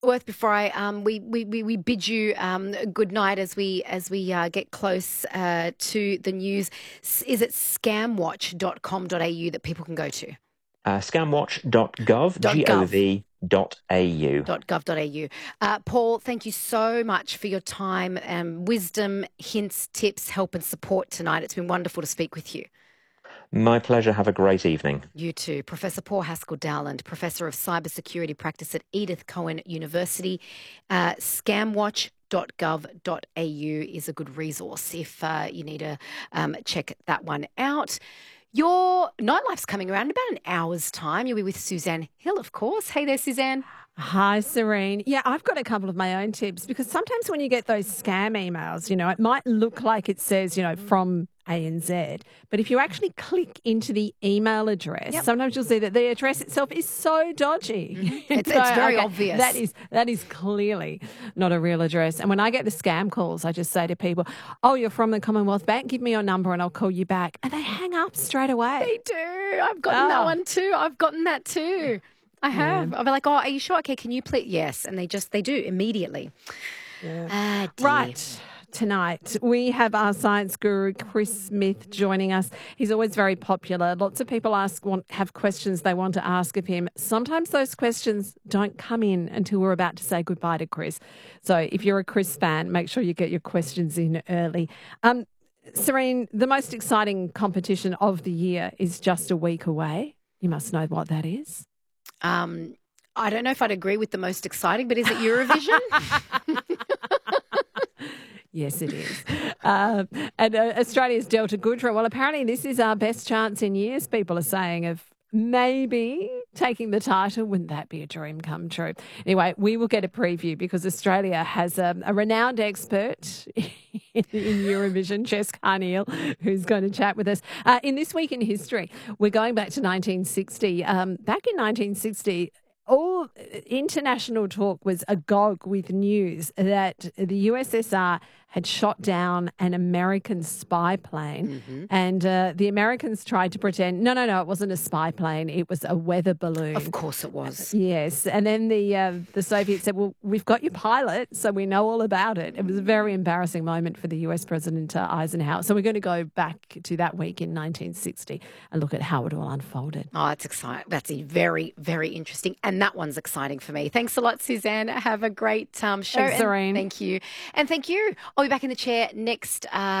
Worth, before we bid you good night as we get close to the news. Is it scamwatch.com.au that people can go to? Scamwatch.gov, G-O-V.au. Paul, thank you so much for your time and wisdom, hints, tips, help and support tonight. It's been wonderful to speak with you. My pleasure. Have a great evening. You too. Professor Paul Haskell-Dowland, Professor of Cybersecurity Practice at Edith Cowan University. Scamwatch.gov.au is a good resource if you need to check that one out. Your nightlife's coming around in about an hour's time. You'll be with Suzanne Hill, of course. Hey there, Suzanne. Hi, Serene. Yeah, I've got a couple of my own tips because sometimes when you get those scam emails, it might look like it says, from ANZ, but if you actually click into the email address, sometimes you'll see that the address itself is so dodgy. Mm-hmm. It's very obvious. That is clearly not a real address. And when I get the scam calls, I just say to people, "Oh, you're from the Commonwealth Bank. Give me your number and I'll call you back." And they hang up straight away. They do. I've gotten that one too. I've gotten that too. I have. I'll be like, "Oh, are you sure? Okay, can you please?" Yes, and they do immediately. Yeah. Right. Tonight, we have our science guru, Chris Smith, joining us. He's always very popular. Lots of people have questions they want to ask of him. Sometimes those questions don't come in until we're about to say goodbye to Chris. So if you're a Chris fan, make sure you get your questions in early. Serene, the most exciting competition of the year is just a week away. You must know what that is. I don't know if I'd agree with the most exciting, but is it Eurovision? Yes, it is. And Australia's Delta Goodrem. Well, apparently this is our best chance in years, people are saying, of maybe taking the title. Wouldn't that be a dream come true? Anyway, we will get a preview because Australia has a renowned expert in Eurovision, Jess Carneal, who's going to chat with us. In This Week in History, we're going back to 1960. Back in 1960, all international talk was agog with news that the USSR had shot down an American spy plane, and the Americans tried to pretend, no, it wasn't a spy plane, it was a weather balloon. Of course it was. Yes, and then the Soviets said, well, we've got your pilot, so we know all about it. It was a very embarrassing moment for the US President Eisenhower. So we're going to go back to that week in 1960 and look at how it all unfolded. Oh, that's exciting. That's very, very interesting. And that one's exciting for me. Thanks a lot, Suzanne. Have a great show. Thanks, Serene. Thank you. And thank you. I'll be back in the chair next